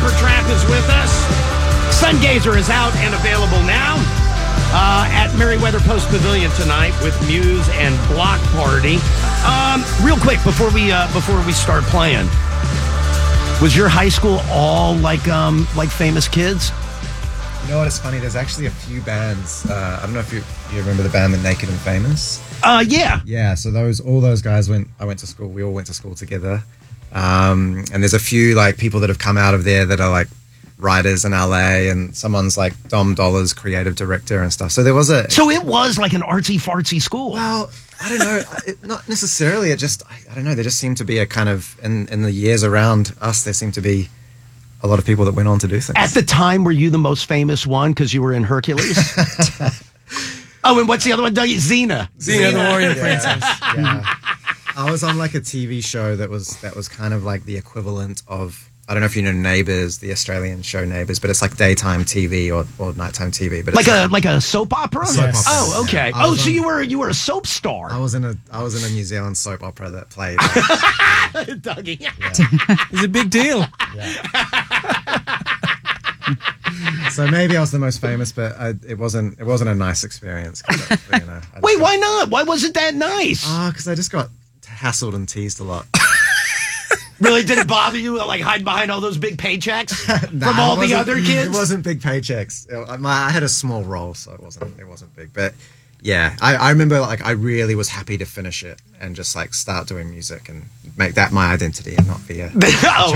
Supertramp is with us. Sungazer is out and available now at Merriweather Post Pavilion tonight with Muse and Block Party. Real quick before we start playing, was your high school all like famous kids? You know what? It's funny. There's actually a few bands. I don't know if you remember the band The Naked and Famous. Yeah. Yeah. So all those guys I went to school. We all went to school together. And there's a few like people that have come out of there that are like writers in LA, and someone's like Dom Dollars, creative director and stuff. So there was So it was like an artsy fartsy school. Well, I don't know. Not necessarily. It just I don't know. There just seemed to be a kind of in the years around us. There seemed to be a lot of people that went on to do things. At the time, were you the most famous one because you were in Hercules? Oh, and what's the other one? Xena, the Warrior Princess. Yeah. I was on like a TV show that was kind of like the equivalent of, I don't know if you know Neighbours, the Australian show Neighbours, but it's like daytime TV or nighttime TV. But it's like a soap opera. Soap opera. Oh, okay. Yeah. So you were a soap star. I was in a New Zealand soap opera that played. Dougie. Yeah. It's a big deal. Yeah. So maybe I was the most famous, but it wasn't a nice experience. Wait, why not? Why wasn't that nice? Because I just got hassled and teased a lot. Really? Did it bother you, like, hiding behind all those big paychecks from all the other kids? It wasn't big paychecks. I had a small role, so it wasn't big. But yeah, I remember, like, I really was happy to finish it and just, like, start doing music and make that my identity and not be a child.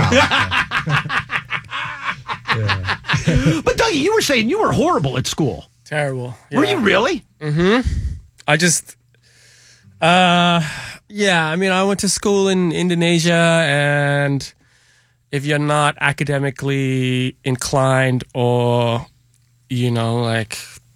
Yeah. But Dougie, you were saying you were horrible at school. Terrible. Yeah. Were you really? Mm-hmm. I just... yeah, I mean, I went to school in Indonesia, and if you're not academically inclined or, like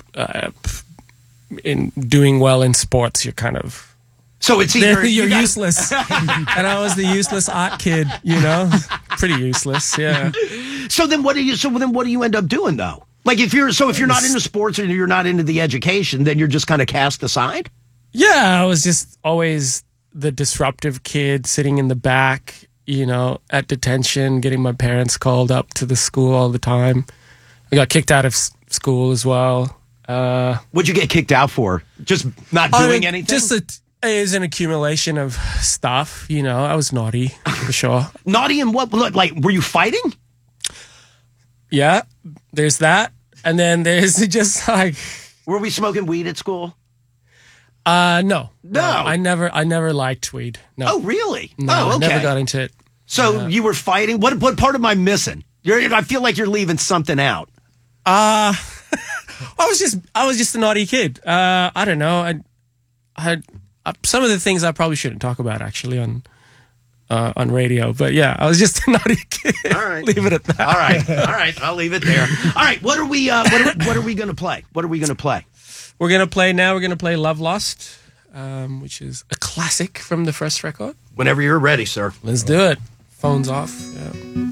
in doing well in sports, you're kind of... So it's either... You're useless. And I was the useless art kid, Pretty useless, yeah. So then what do you end up doing, though? Like, if you're not into sports or you're not into the education, then you're just kind of cast aside? Yeah, I was just always the disruptive kid sitting in the back, at detention, getting my parents called up to the school all the time. I got kicked out of school as well. What'd you get kicked out for? Just not doing anything? It was an accumulation of stuff, I was naughty, for sure. Naughty in what? Like, were you fighting? Yeah, there's that. And then there's just like... Were we smoking weed at school? No. No. I never liked weed. No. Oh, really? No, okay. I never got into it. So you were fighting? What part am I missing? I feel like you're leaving something out. I was just a naughty kid. I don't know. I had some of the things I probably shouldn't talk about actually on radio, but yeah, I was just a naughty kid. All right. Leave it at that. All right. I'll leave it there. All right. What are we going to play? What are we going to play? We're going to play Love Lost, which is a classic from the first record. Whenever you're ready, sir. Let's do it. Phone's off. Yeah.